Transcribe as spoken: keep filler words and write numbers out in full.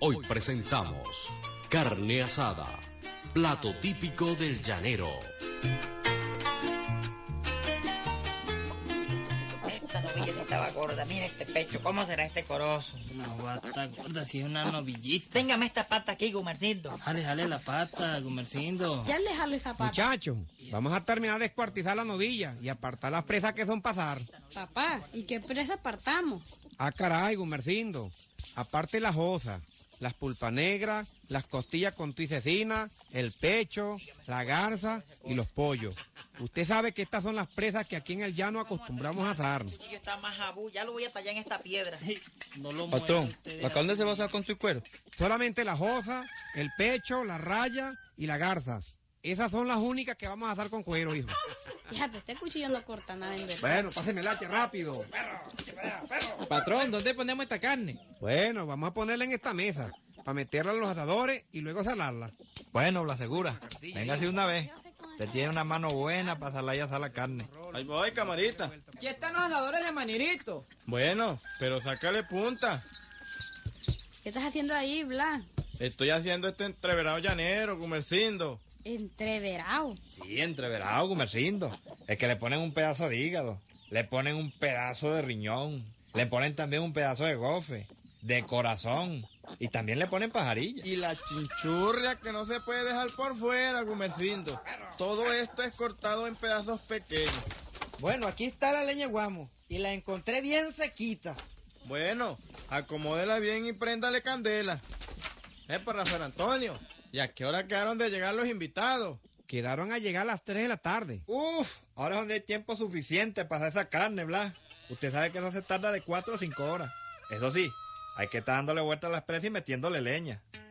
Hoy presentamos carne asada, plato típico del llanero. Esta novilla estaba gorda, mira este pecho, ¿cómo será este corozo? No, bata gorda, si es una novillita. Téngame esta pata aquí, Gumercindo. Jale, jale la pata, Gumercindo. Ya le jalo esa pata. Muchachos, vamos a terminar de descuartizar la novilla y apartar las presas que son pasar. Papá, ¿y qué presa apartamos? Ah, caray, Gumercindo. Aparte las osas, las pulpas negras, las costillas con tu y cecina, el pecho, la garza y los pollos. Usted sabe que estas son las presas que aquí en el llano acostumbramos a asar. Yo está más jabú, ya lo voy a tallar en esta piedra. No lo Patrón, mueva, ¿la carne se va a asar con tu cuero? Solamente las osas, el pecho, la raya y la garza. Esas son las únicas que vamos a asar con cuero, hijo. Hija, pero este cuchillo no corta nada en verdad. Bueno, páseme el hacha rápido. Patrón, ¿dónde ponemos esta carne? Bueno, vamos a ponerla en esta mesa, para meterla en los asadores y luego salarla. Bueno, la segura. Véngase una vez. Usted tiene una mano buena para salar y asar la carne. Ahí voy, camarita. Aquí están los asadores de Maninito. Bueno, pero sácale punta. ¿Qué estás haciendo ahí, Blas? Estoy haciendo este entreverado llanero, Gumercindo. Entreverado. Sí, entreverado, Gumercindo. Es que le ponen un pedazo de hígado, le ponen un pedazo de riñón, le ponen también un pedazo de gofe, de corazón, y también le ponen pajarilla. Y la chinchurria que no se puede dejar por fuera, Gumercindo. Todo esto es cortado en pedazos pequeños. Bueno, aquí está la leña guamo y la encontré bien sequita. Bueno, acomódela bien y préndale candela. Es para Rafael Antonio. ¿Y a qué hora quedaron de llegar los invitados? Quedaron a llegar a las tres de la tarde. Uf, ahora es donde hay tiempo suficiente para hacer esa carne, Blas. Usted sabe que eso se tarda de cuatro o cinco horas. Eso sí, hay que estar dándole vuelta a las presas y metiéndole leña.